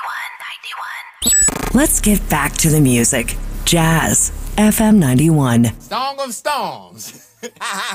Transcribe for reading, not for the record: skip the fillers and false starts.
Let's get back to the music. Jazz FM 91. Song of Storms.